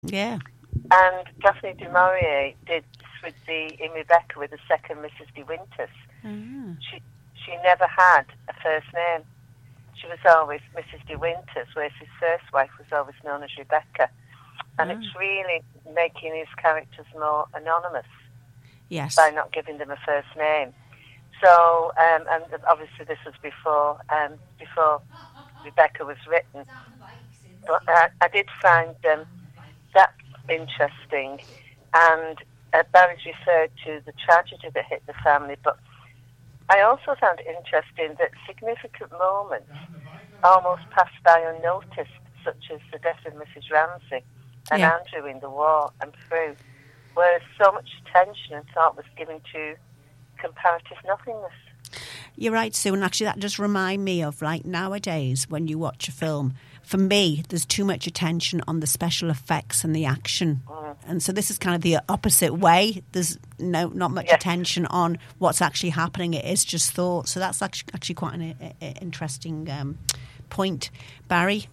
Yeah. And Daphne du Maurier did this in Rebecca with the second Mrs. de Winters. Mm. She never had a first name. She was always Mrs. de Winters, whereas his first wife was always known as Rebecca. And it's really making his characters more anonymous. Yes. By not giving them a first name. So, and obviously this was before Rebecca was written. But I did find that interesting. And Barry's referred to the tragedy that hit the family, but I also found it interesting that significant moments almost passed by unnoticed, such as the death of Mrs. Ramsay and Andrew in the war and through, where so much attention and thought was given to comparative nothingness. You're right, Sue, and actually that does remind me of, like, nowadays when you watch a film, for me, there's too much attention on the special effects and the action. And so this is kind of the opposite way. There's not much attention on what's actually happening. It is just thought. So that's actually quite an interesting point. Barry?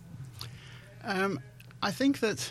I think that...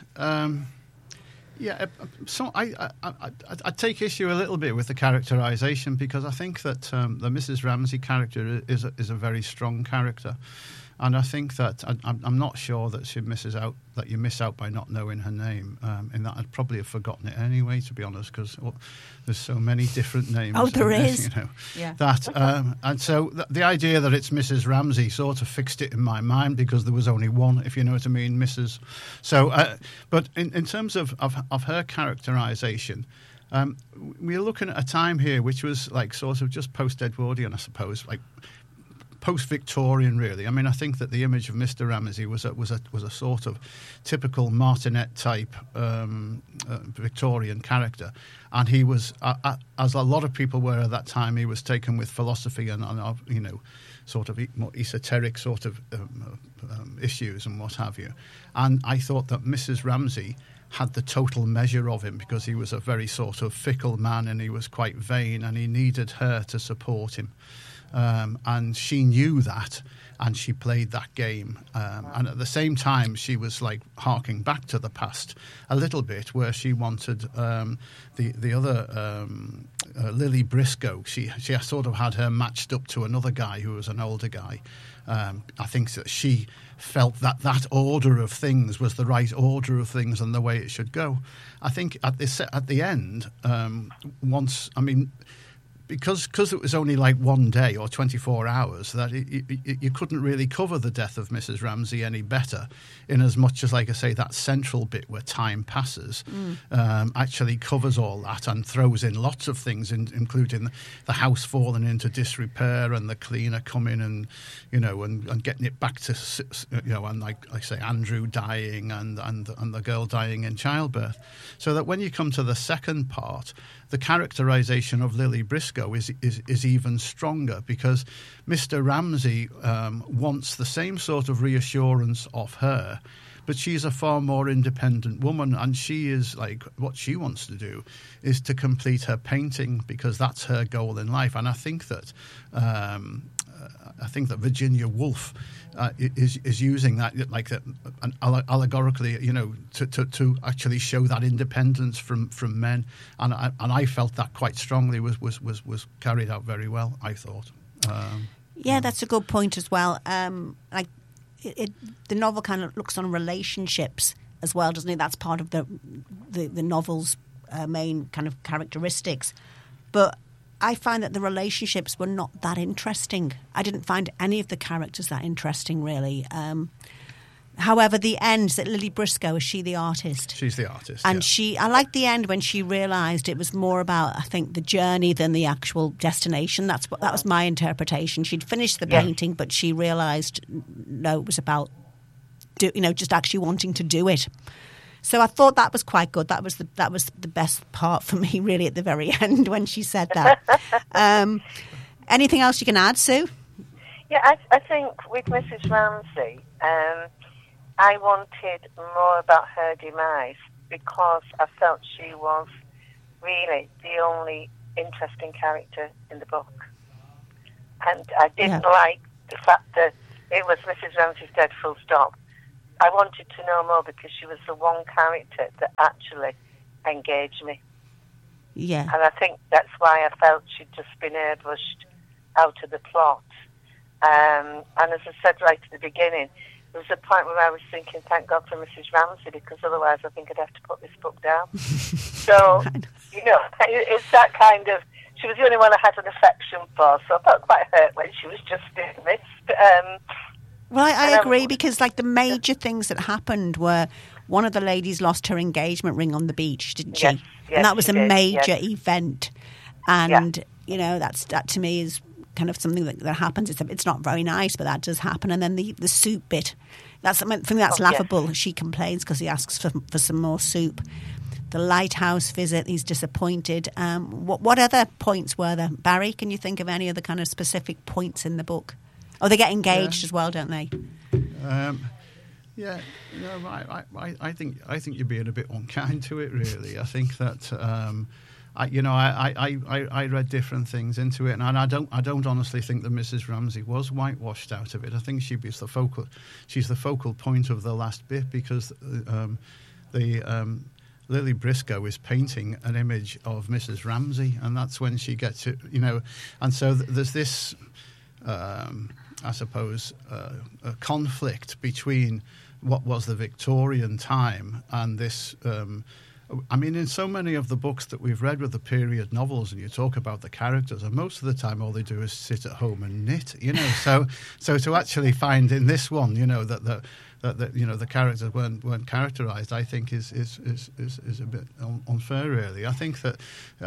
so I take issue a little bit with the characterisation, because I think that the Mrs. Ramsay character is a very strong character, and I think that I'm not sure that you miss out by not knowing her name. In that I'd probably have forgotten it anyway, to be honest, because there's so many different names. Oh, there is. You know, that and so the idea that it's Mrs. Ramsay sort of fixed it in my mind, because there was only one, if you know what I mean, Mrs. So, but in terms of her characterisation, we're looking at a time here which was like sort of just post-Edwardian, I suppose, like post-Victorian, really. I mean, I think that the image of Mr. Ramsay was a sort of typical martinet type Victorian character, and he was, as a lot of people were at that time, he was taken with philosophy and you know, sort of more esoteric sort of issues and what have you. And I thought that Mrs. Ramsay had the total measure of him, because he was a very sort of fickle man, and he was quite vain, and he needed her to support him. And she knew that, and she played that game. And at the same time, she was like harking back to the past a little bit, where she wanted the other Lily Briscoe. She sort of had her matched up to another guy who was an older guy. I think that she felt that order of things was the right order of things and the way it should go. I think at the end, because it was only like one day or 24 hours, that you couldn't really cover the death of Mrs. Ramsay any better, in as much as, like I say, that central bit where time passes actually covers all that and throws in lots of things, including the house falling into disrepair and the cleaner coming and, you know, and getting it back to, you know, and like I say, Andrew dying and the girl dying in childbirth. So that when you come to the second part, the characterisation of Lily Briscoe is even stronger, because Mr. Ramsay wants the same sort of reassurance of her, but she's a far more independent woman, and she is like, what she wants to do is to complete her painting, because that's her goal in life. And I think that Virginia Woolf is using that like that allegorically, you know, to actually show that independence from men, and I felt that quite strongly was carried out very well, I thought. That's a good point as well. Like the novel kind of looks on relationships as well, doesn't it? That's part of the novel's main kind of characteristics, but I find that the relationships were not that interesting. I didn't find any of the characters that interesting, really. However, the end, that Lily Briscoe, is she the artist? She's the artist, and I liked the end when she realised it was more about, I think, the journey than the actual destination. That was my interpretation. She'd finished the painting, but she realised, no, it was about, just actually wanting to do it. So I thought that was quite good. That was the best part for me, really, at the very end when she said that. Anything else you can add, Sue? Yeah, I think with Mrs. Ramsay, I wanted more about her demise, because I felt she was really the only interesting character in the book. And I didn't like the fact that it was Mrs. Ramsay's dead, full stop. I wanted to know more because she was the one character that actually engaged me. Yeah. And I think that's why I felt she'd just been airbrushed out of the plot. And as I said right at the beginning, there was a point where I was thinking, thank God for Mrs. Ramsay, because otherwise I think I'd have to put this book down. So, it's that kind of... She was the only one I had an affection for, so I felt quite hurt when she was just dismissed. Well, I agree, because like the major things that happened were one of the ladies lost her engagement ring on the beach, didn't she? Yes, and that was a major yes. event. And, that to me is kind of something that happens. It's not very nice, but that does happen. And then the soup bit, that's something that's laughable. Yes. She complains because he asks for some more soup. The lighthouse visit, he's disappointed. What other points were there? Barry, can you think of any other kind of specific points in the book? Oh, they get engaged as well, don't they? I think you're being a bit unkind to it, really. I think that I read different things into it, and I don't honestly think that Mrs. Ramsay was whitewashed out of it. I think she's the focal point of the last bit, because Lily Briscoe is painting an image of Mrs. Ramsay, and that's when she gets it, and so there's this, I suppose, a conflict between what was the Victorian time and this. In so many of the books that we've read with the period novels, and you talk about the characters, and most of the time all they do is sit at home and knit, So to actually find in this one, that the characters weren't characterised, I think is a bit unfair, really. I think that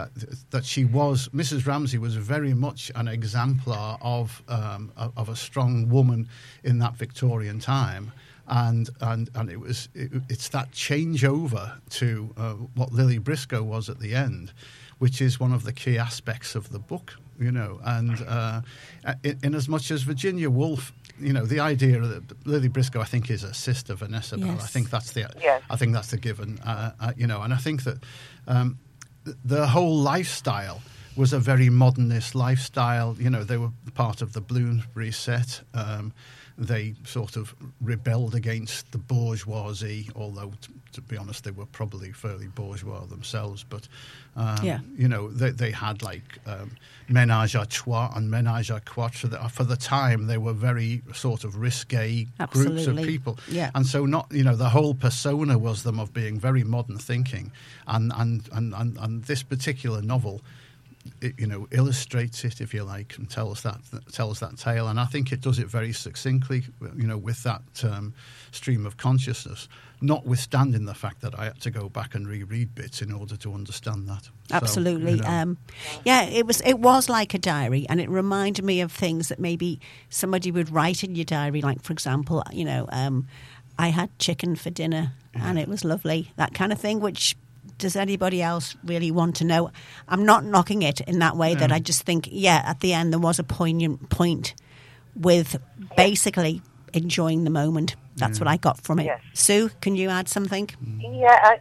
Mrs. Ramsay was very much an exemplar of a strong woman in that Victorian time. And it's that changeover to what Lily Briscoe was at the end, which is one of the key aspects of the book, And in as much as Virginia Woolf, the idea that Lily Briscoe, I think, is a sister Vanessa Bell. Yes. I think that's the given, And I think that the whole lifestyle was a very modernist lifestyle. They were part of the Bloomsbury set. They sort of rebelled against the bourgeoisie, although, to be honest, they were probably fairly bourgeois themselves. But, they had ménage à trois and ménage à quatre. For the time, they were very sort of risque groups of people. Yeah. And so the whole persona was them of being very modern thinking. And this particular novel, it, illustrates it, if you like, and tells that tale. And I think it does it very succinctly, with that stream of consciousness, notwithstanding the fact that I had to go back and reread bits in order to understand that. Absolutely. So, it was like a diary, and it reminded me of things that maybe somebody would write in your diary, like, for example, I had chicken for dinner and it was lovely, that kind of thing, which... Does anybody else really want to know? I'm not knocking it in that way, that I just think, at the end there was a poignant point with basically enjoying the moment. That's what I got from it. Yes. Sue, can you add something? Yeah,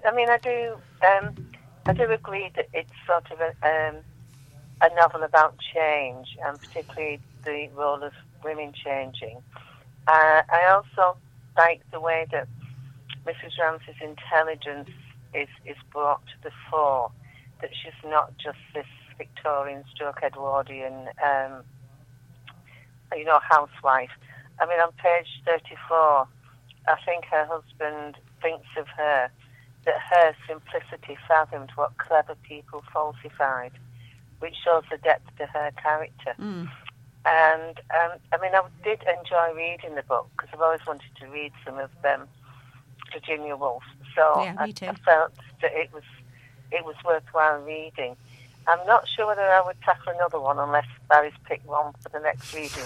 I do agree that it's sort of a novel about change, and particularly the role of women changing. I also like the way that Mrs. Ramsay's intelligence is brought to the fore, that she's not just this Victorian stroke Edwardian housewife. On page 34, I think her husband thinks of her, that her simplicity fathomed what clever people falsified, which shows the depth to her character. And I did enjoy reading the book, because I've always wanted to read some of Virginia Woolf. So me too. I felt that it was worthwhile reading. I'm not sure whether I would tackle another one unless Barry's picked one for the next reading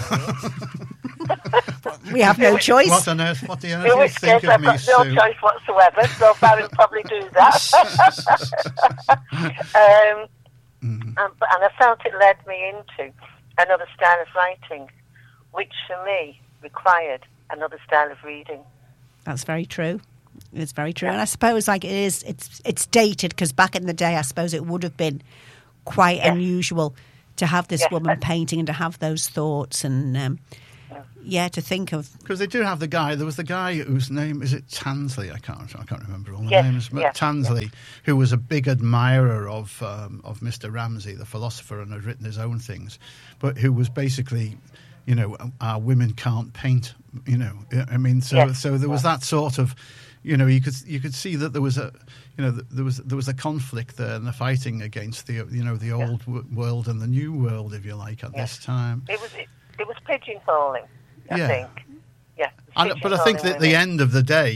week. We have no choice. What on earth? What do you think of me, Sue? I've got no choice whatsoever, so Barry will probably do that. And I felt it led me into another style of writing, which for me required another style of reading. That's very true. It's very true. And I suppose it's dated, because back in the day, I suppose it would have been quite unusual to have this woman painting and to have those thoughts. And to think of. Because they do have the guy. There was the guy whose name is it Tansley. I can't remember all the Yes, names. But yes, Tansley, who was a big admirer of Mr. Ramsay, the philosopher, and had written his own things, but who was basically, our women can't paint. I mean, so there was that sort of, you could see that there was a. There was a conflict there and the fighting against the old world and the new world, if you like, at this time. It was pigeonholing, I think. Yeah. But I think that at the end of the day,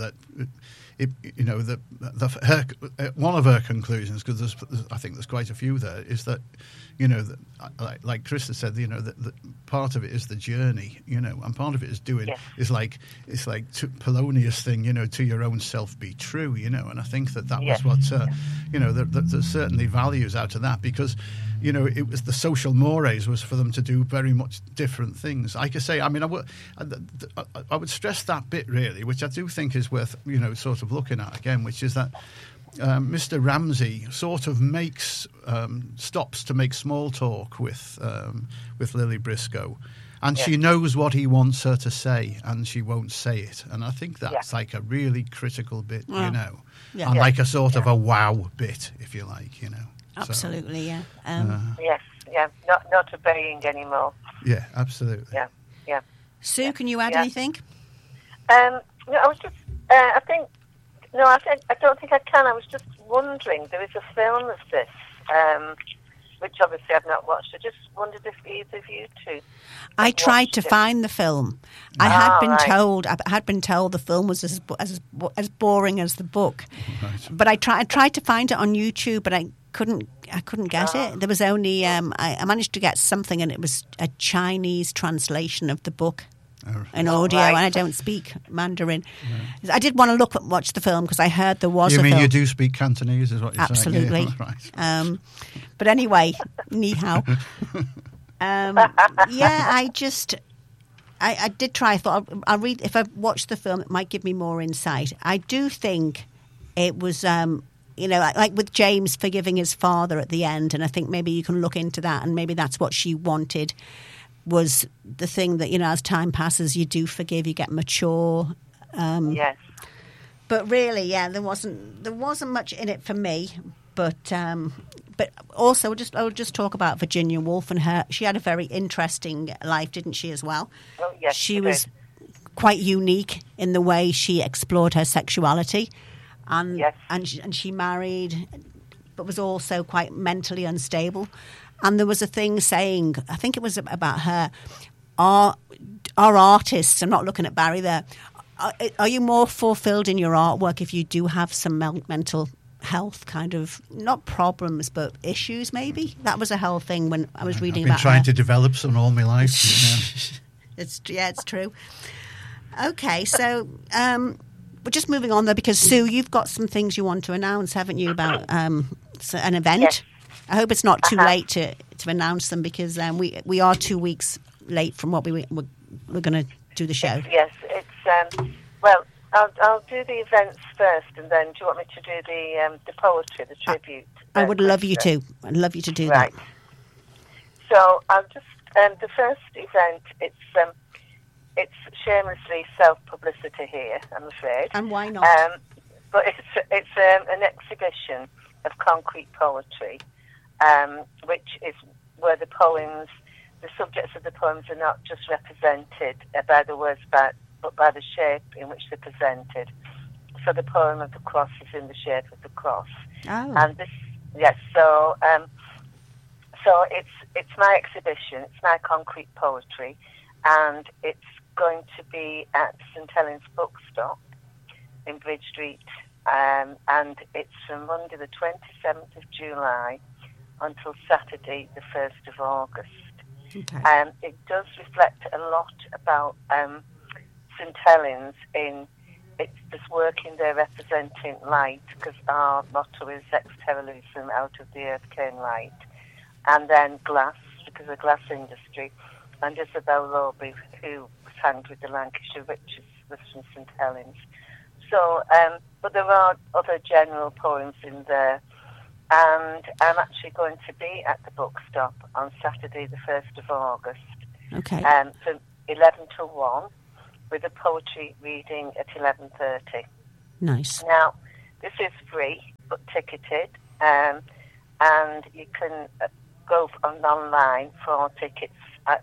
one of her conclusions, because I think there's quite a few there, is that like Krista said, that part of it is the journey, and part of it is doing it's like Polonius thing, to your own self be true, and I think that was what there's certainly values out of that, because it was the social mores was for them to do very much different things. Like I say, I mean, I would stress that bit really, which I do think is worth sort of looking at again, which is that Mr. Ramsay sort of stops to make small talk with Lily Briscoe, and she knows what he wants her to say, and she won't say it. And I think that's like a really critical bit, and like a sort of a wow bit, if you like, Absolutely, yes, not obeying anymore. Yeah, absolutely. Yeah. Sue, can you add anything? I was just, I don't think I can. I was just wondering, there is a film of this, which obviously I've not watched. I just wondered if either of you two. I tried to find the film. I had been told the film was as boring as the book, but I tried to find it on YouTube, but I couldn't get it. There was only I managed to get something, and it was a Chinese translation of the book. An audio, and I don't speak Mandarin. I did want to watch the film because I heard there was a film. You mean you do speak Cantonese, is what you're saying? Absolutely. Yeah, right. But anyway, ni hao. I did try. I thought I'll read. If I watch the film, it might give me more insight. I do think it was, like with James forgiving his father at the end, and I think maybe you can look into that, and maybe that's what she wanted. Was the thing that as time passes, you do forgive, you get mature. Yes. But really, there wasn't much in it for me. But also, I would just talk about Virginia Woolf and her. She had a very interesting life, didn't she, as well? Oh yes. She was quite unique in the way she explored her sexuality, and she married, but was also quite mentally unstable. And there was a thing saying, I think it was about her, are artists, I'm not looking at Barry there, are you more fulfilled in your artwork if you do have some mental health kind of, not problems, but issues maybe? That was a whole thing when I was reading about her. I've been trying to develop some all my life. It's true. Okay, so we're just moving on though, because Sue, you've got some things you want to announce, haven't you, about an event? Yes. I hope it's not too late to announce them, because we are 2 weeks late from what we're going to do the show. It's well, I'll do the events first, and then do you want me to do the poetry, the tribute? I would love you to. I'd love you to do that. So I'll just the first event. It's shamelessly self-publicity here, I'm afraid. And why not? But it's an exhibition of concrete poetry. Which is where the subjects of the poems are not just represented by the words, but by the shape in which they're presented. So the poem of the cross is in the shape of the cross. Oh. And this, yes. So it's my exhibition. It's my concrete poetry, and it's going to be at St Helens Bookstop in Bridge Street, and it's from Monday the 27th of July until Saturday, the 1st of August. Okay. It does reflect a lot about St Helens in this work in there representing light, because our motto is Ex Terra Lucem, out of the earth came light, and then glass, because of the glass industry, and Isabel Lawbury, who was hanged with the Lancashire Witches, was from St Helens. So, but there are other general poems in there. And I'm actually going to be at the bookstop on Saturday, the 1st of August. Okay. 11 to 1, with a poetry reading at 11:30. Nice. Now, this is free, but ticketed, and you can go online for tickets at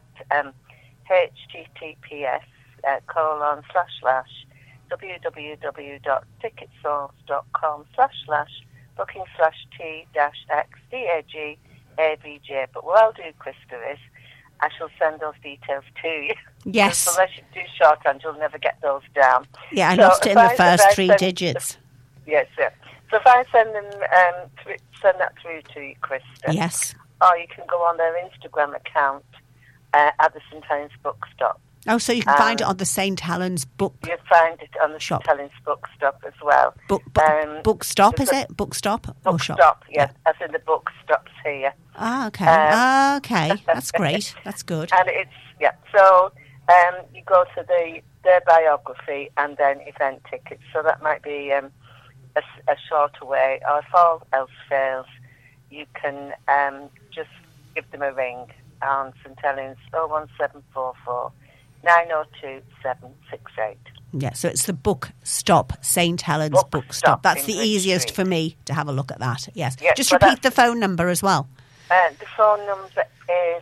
https://www.ticketsource.com/booking/t-x-DAG-AVJ. But what I'll do, Krista, is I shall send those details to you. Yes. So unless you do shorthand, you'll never get those down. Yeah, I lost it in the first 3 digits. Yes, sir. So if I send that through to you, Krista. Yes. Or you can go on their Instagram account at the St Helens Bookstop. Oh, so you can find it on the St Helens book. You find it on the shop. St Helens Bookstop as well. Bookstop, is it? Bookstop or shop? Bookstop, yes. As in the bookstops here. Ah, okay. Okay. That's great. That's good. And it's, so you go to their biography and then event tickets. So that might be a shorter way. Or if all else fails, you can just give them a ring on St Helens 01744 902 768. Yeah, so it's the Bookstop, St Helens Bookstop. That's the easiest for me to have a look at that. Yes. Just repeat the phone number as well. The phone number is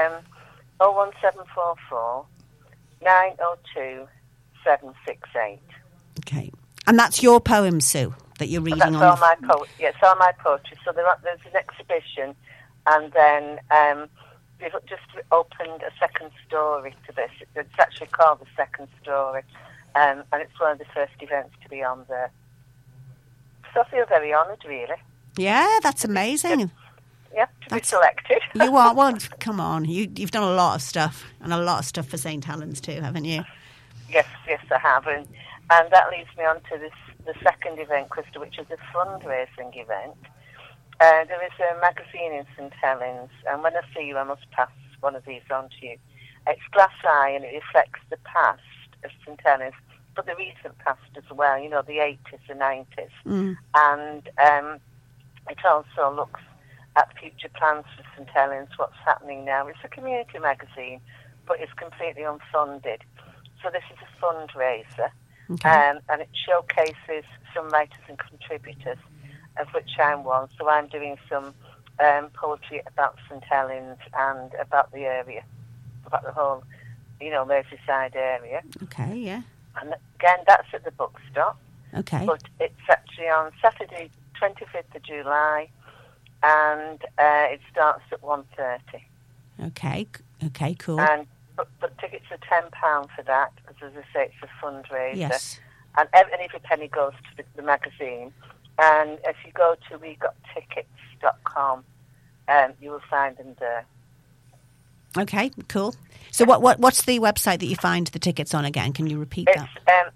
01744 902 768. Okay. And that's your poem, Sue, that you're reading That's on. all my poetry. Yeah, it's all my poetry. So there's an exhibition, and then they've just opened a second story to this. It's actually called The Second Story, and it's one of the first events to be on there. So I feel very honoured, really. Yeah, that's amazing. Yeah, to be selected. You are. Well, come on. You've done a lot of stuff, and a lot of stuff for St Helens too, haven't you? Yes, I have. And that leads me on to the second event, Krista, which is a fundraising event. There is a magazine in St Helens, and when I see you, I must pass one of these on to you. It's Glass Eye, and it reflects the past of St Helens, but the recent past as well, the 80s, the 90s. Mm. And it also looks at future plans for St Helens, what's happening now. It's a community magazine, but it's completely unfunded. So this is a fundraiser, and it showcases some writers and contributors, of which I'm one. So I'm doing some poetry about St Helens and about the area, about the whole, Merseyside area. Okay, yeah. And again, that's at the Bookstop. Okay. But it's actually on Saturday, 25th of July, and it starts at 1:30. Okay, cool. But tickets are £10 for that, because as I say, it's a fundraiser. Yes. And every penny goes to the magazine. And if you go to wegottickets.com, you will find them there. Okay, cool. So what's the website that you find the tickets on again? Can you repeat that?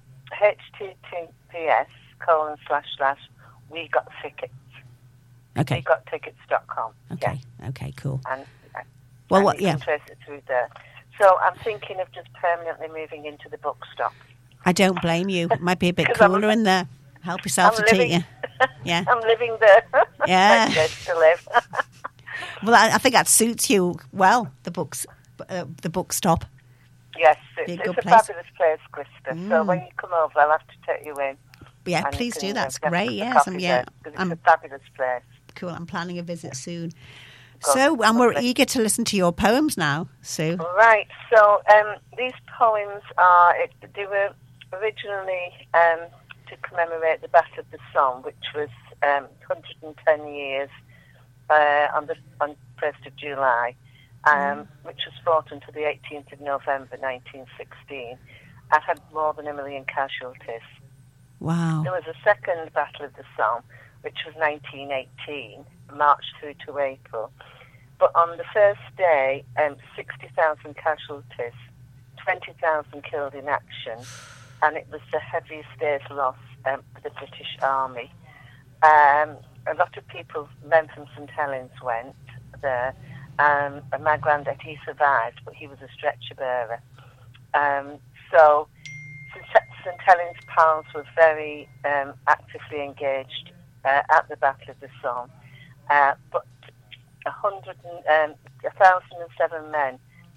It's https://wegottickets. Okay. Wegottickets.com. Okay. Yeah. Okay, cool. And you can trace it through there. So I'm thinking of just permanently moving into the Bookstop. I don't blame you. It might be a bit cooler in there. Help yourself to tea, you. Yeah. I'm living there. Yeah. Place to live. Well, I think that suits you well, the Bookstop. Yes, it's a fabulous place, Krista. So when you come over, I'll have to take you in. Yeah, please do. That's great. Yes, it's a fabulous place. Cool. I'm planning a visit soon. And we're eager to listen to your poems now, Sue. Right. So these poems they were originally to commemorate the Battle of the Somme, which was 110 years on 1st of July, which was fought until the 18th of November 1916, and had more than 1 million casualties. Wow. There was a second Battle of the Somme, which was 1918, March through to April. But on the first day, 60,000 casualties, 20,000 killed in action, and it was the heaviest day's loss for the British Army. A lot of people, men from St Helens, went there, and my granddad, he survived, but he was a stretcher bearer. So St Helens pals were very actively engaged at the Battle of the Somme, but 1,007 men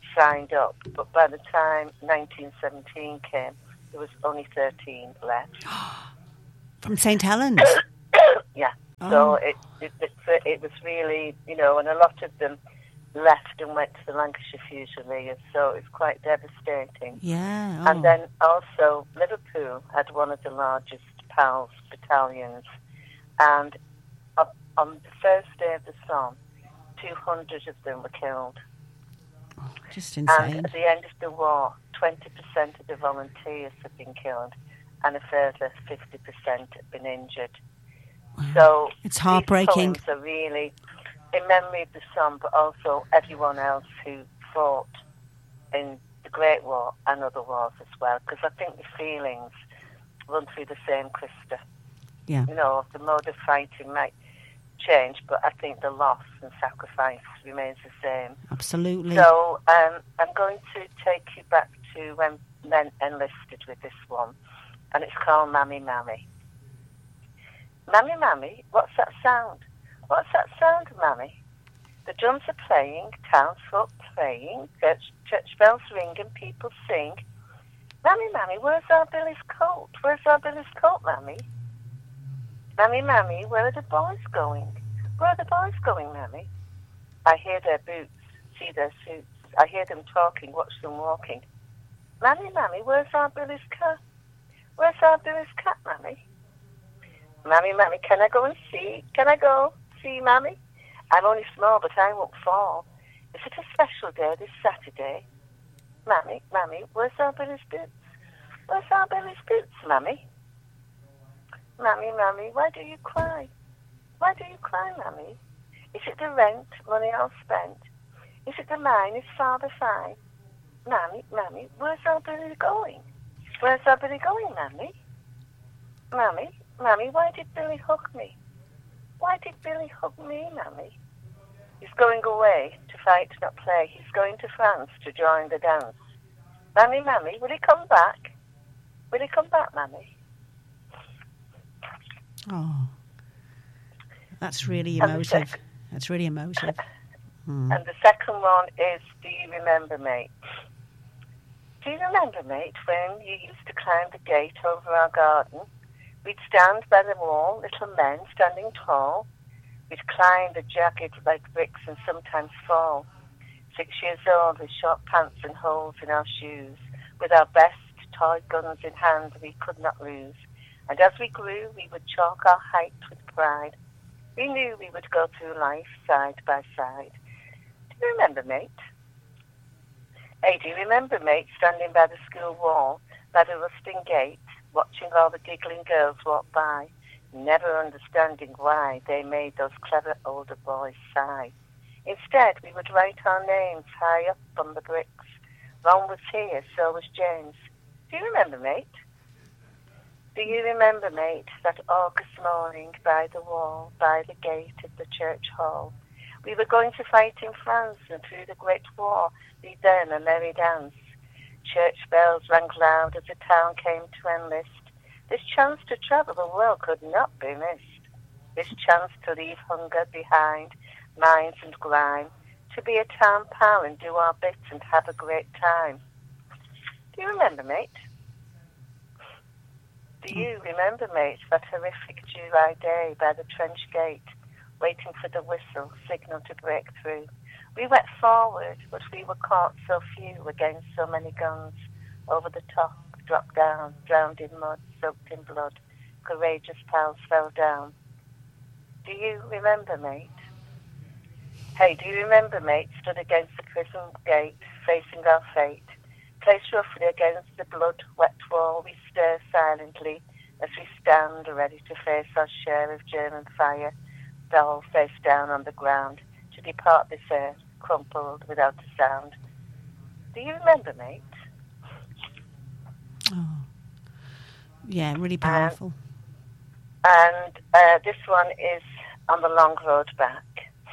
signed up, but by the time 1917 came, there was only 13 left. From St. Helens? Yeah. Oh. So it was really, you know, and a lot of them left and went to the Lancashire Fusiliers, so it was quite devastating. Yeah. And then also Liverpool had one of the largest PALS battalions, and on the first day of the Somme, 200 of them were killed. Just insane. And at the end of the war, 20% of the volunteers had been killed, and a further 50% had been injured. Wow. So it's heartbreaking. These poems are really in memory of the Somme, but also everyone else who fought in the Great War and other wars as well, because I think the feelings run through the same Krista. Yeah. You know, the mode of fighting might change, but I think the loss and sacrifice remains the same. Absolutely. So I'm going to take you back to when men enlisted with this one, and it's called Mammy Mammy. Mammy Mammy, what's that sound? What's that sound, Mammy? The drums are playing, townsfolk praying, church bells ring and people sing. Mammy Mammy, where's our Billy's coat? Where's our Billy's coat, Mammy? Mammy Mammy, where are the boys going? Where are the boys going, Mammy? I hear their boots, see their suits. I hear them talking, watch them walking. Mammy Mammy, where's our Billy's cat? Where's our Billy's cat, Mammy? Mammy Mammy, can I go and see? Can I go see, Mammy? I'm only small, but I won't fall. Is it a special day this Saturday? Mammy, Mammy, where's our Billy's boots? Where's our Billy's boots, Mammy? Mammy, Mammy, why do you cry? Why do you cry, Mammy? Is it the rent, money all spent? Is it the mine, is father fine? Mammy, Mammy, where's our Billy going? Where's our Billy going, Mammy? Mammy, Mammy, why did Billy hug me? Why did Billy hug me, Mammy? He's going away to fight, not play. He's going to France to join the dance. Mammy, Mammy, will he come back? Will he come back, Mammy? Oh, that's really emotive. That's really emotive. And the second one is, do you remember, mate? Do you remember, mate, when you used to climb the gate over our garden? We'd stand by the wall, little men standing tall. We'd climb the jagged like bricks and sometimes fall. 6 years old with short pants and holes in our shoes, with our best toy guns in hand we could not lose. And as we grew, we would chalk our height with pride. We knew we would go through life side by side. Do you remember, mate? Hey, do you remember, mate, standing by the school wall, by the rusting gate, watching all the giggling girls walk by, never understanding why they made those clever older boys sigh? Instead, we would write our names high up on the bricks. Ron was here, so was James. Do you remember, mate? Do you remember, mate, that August morning by the wall, by the gate of the church hall? We were going to fight in France, and through the Great War, we'd then a merry dance. Church bells rang loud as the town came to enlist. This chance to travel the world could not be missed. This chance to leave hunger behind, mines and grime, to be a town pal and do our bit and have a great time. Do you remember, mate? Do you remember, mate, that horrific July day by the trench gate, waiting for the whistle, signal to break through? We went forward, but we were caught so few against so many guns. Over the top, dropped down, drowned in mud, soaked in blood. Courageous pals fell down. Do you remember, mate? Hey, do you remember, mate, stood against the prison gate, facing our fate? Placed roughly against the blood-wet wall, we stare silently as we stand ready to face our share of German fire, dull face down on the ground, to depart this earth, crumpled without a sound. Do you remember, mate? Oh, yeah, really powerful. And this one is On the Long Road Back.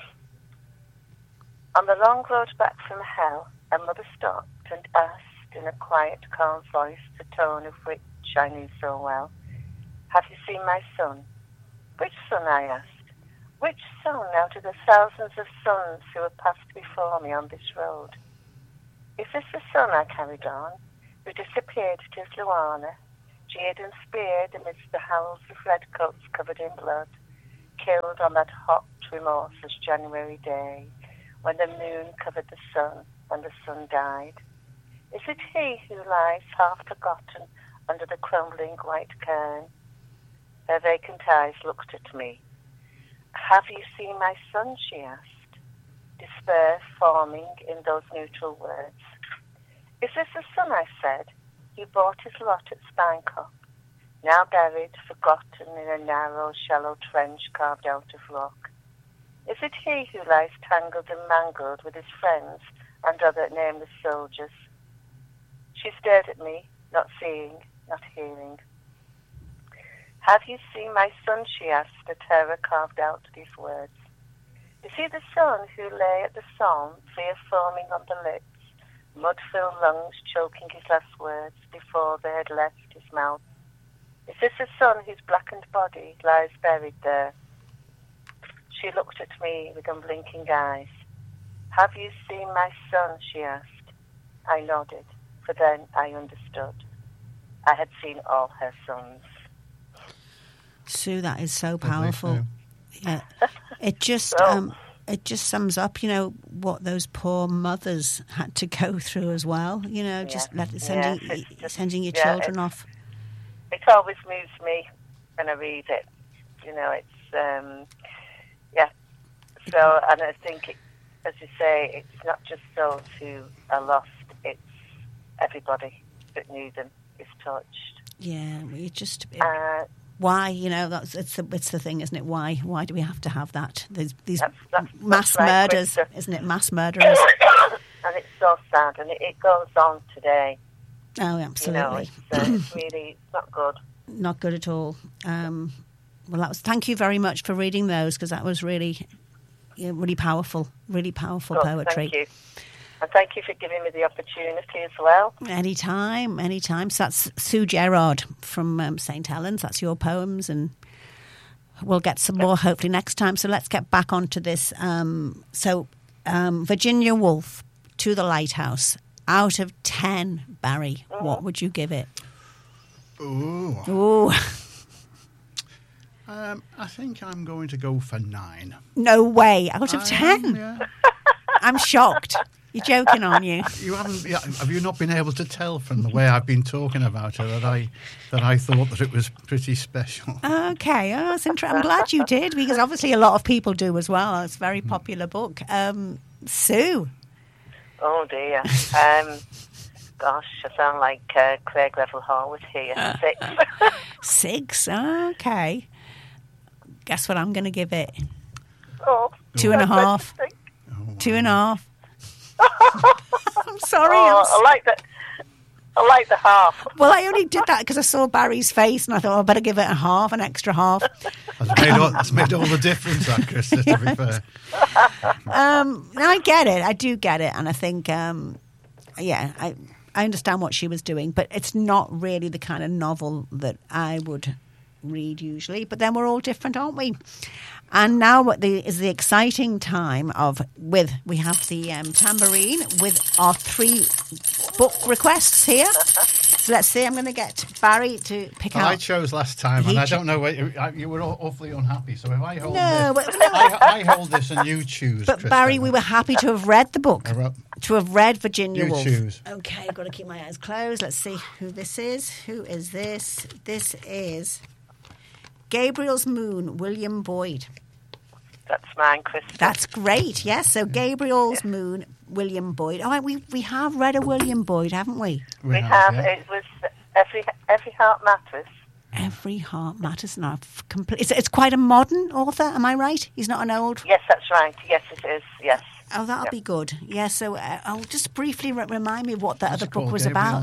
On the long road back from hell, a mother stopped and asked in a quiet, calm voice, the tone of which I knew so well, "Have you seen my son?" "Which son?" I asked. "Which son out of the thousands of sons who have passed before me on this road?" Is this the son, I carried on, who disappeared at his Luana, jeered and speared amidst the howls of redcoats covered in blood, killed on that hot, remorseless January day, when the moon covered the sun and the sun died? Is it he who lies half forgotten under the crumbling white cairn? Her vacant eyes looked at me. Have you seen my son, she asked, despair forming in those neutral words. Is this the son, I said, who bought his lot at Steinkop, now buried, forgotten in a narrow, shallow trench carved out of rock? Is it he who lies tangled and mangled with his friends and other nameless soldiers? She stared at me, not seeing, not hearing. Have you seen my son, she asked, a terror carved out of these words. Is he the son who lay at the Somme, fear foaming on the lips, mud-filled lungs choking his last words before they had left his mouth? Is this the son whose blackened body lies buried there? She looked at me with unblinking eyes. Have you seen my son, she asked. I nodded, for then I understood. I had seen all her sons. Sue, that is so powerful. Yeah, it just sums up, what those poor mothers had to go through as well. Sending your children off. It always moves me when I read it. It's So, and I think, as you say, it's not just those who are lost; it's everybody that knew them is touched. Yeah, why? It's the thing, isn't it? Why do we have to have that? There's these mass murders, isn't it? Mass murderers. And it's so sad, and it goes on today. Oh, absolutely. It's really not good. Not good at all. Thank you very much for reading those, because that was really powerful poetry. Thank you. And thank you for giving me the opportunity as well. Anytime. So that's Sue Gerard from St. Helens. That's your poems, and we'll get some more hopefully next time. So let's get back onto this. Virginia Woolf, To the Lighthouse. Out of 10, Barry, what would you give it? Ooh. I think I'm going to go for 9. No way. Out of 10? Yeah. I'm shocked. You're joking, aren't you? Have you not been able to tell from the way I've been talking about her that I thought that it was pretty special? Okay, that's interesting. I'm glad you did, because obviously a lot of people do as well. It's a very popular book. Sue? Oh, dear. Gosh, I sound like Craig Revel Horwood here. 6. 6? Okay. Guess what I'm going to give it? 2.5. 2.5. I'm sorry. I like the half. Well, I only did that because I saw Barry's face, and I thought I better give it an extra half. That's made all the difference, that, Chris, to be fair. I get it. I do get it, and I think, I understand what she was doing, but it's not really the kind of novel that I would read usually. But then we're all different, aren't we? And now is the exciting time we have the tambourine with our 3 book requests here. So let's see, I'm going to get Barry to pick out. I chose last time, and I don't know, you were awfully unhappy, so if I hold I hold this and you choose. But Chris, Barry, we were happy to have read the book, to have read Virginia Woolf. You choose. Okay, I've got to keep my eyes closed. Let's see who this is. Who is this? This is Gabriel's Moon, William Boyd. That's mine, Chris. That's great, yes. So Gabriel's Moon, William Boyd. Oh, we have read a William Boyd, haven't we? We have. Yeah. It was Every Heart Matters. Every Heart Matters. No, it's quite a modern author, am I right? He's not an old... Yes, that's right. Yes, it is, yes. Oh, that'll be good. Yeah, so I'll just briefly remind me what that other book was about.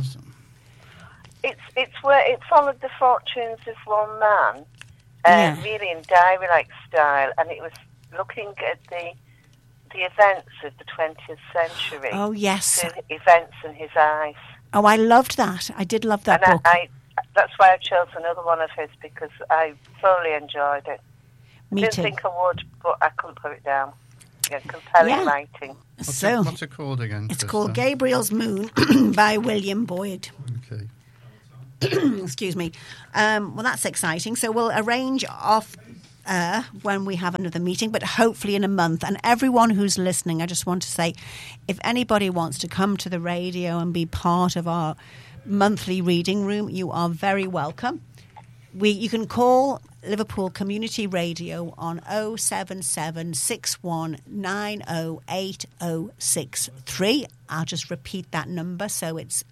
It followed the fortunes of one man, really in diary-like style, and it was looking at the events of the 20th century. Oh, yes. The events in his eyes. Oh, I loved that. I did love that book. That's why I chose another one of his, because I thoroughly enjoyed it. Me I didn't too. think I would, but I couldn't put it down. compelling writing. What's it called again? It's called Gabriel's Moon by William Boyd. Okay. Excuse me. Well, that's exciting. So we'll arrange off when we have another meeting, but hopefully in a month. And everyone who's listening, I just want to say, if anybody wants to come to the radio and be part of our monthly reading room, you are very welcome. You can call Liverpool Community Radio on 07761908063. I'll just repeat that number. So it's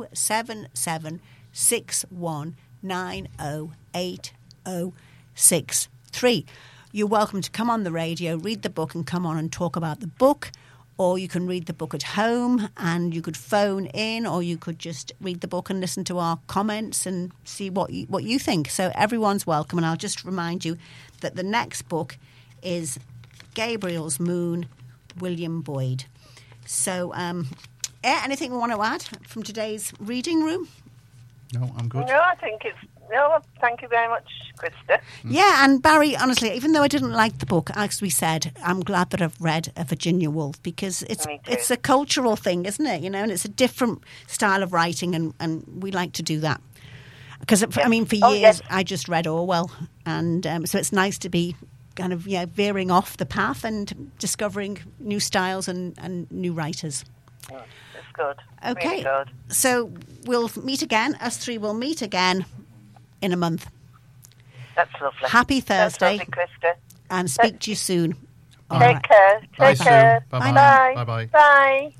07761908063. You're welcome to come on the radio, read the book and come on and talk about the book. Or you can read the book at home and you could phone in, or you could just read the book and listen to our comments and see what you think. So everyone's welcome. And I'll just remind you that the next book is Gabriel's Moon, William Boyd. So anything we want to add from today's reading room? No, I'm good. No, I think thank you very much, Krista. Yeah, and Barry, honestly, even though I didn't like the book, as we said, I'm glad that I've read A Virginia Woolf, because it's a cultural thing, isn't it? You know, and it's a different style of writing, and we like to do that. Because, for years, I just read Orwell, and so it's nice to be kind of veering off the path and discovering new styles and new writers. It's good. Okay, really good. So we'll meet again. Us three will meet again in a month. That's lovely. Happy Thursday. That's lovely, Krista. And speak to you soon. Take care. Bye, Take care. Sue. Bye. Bye. Bye. Bye.